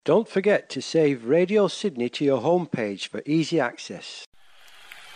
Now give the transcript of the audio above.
Don't forget to save Radio Sydney to your homepage for easy access.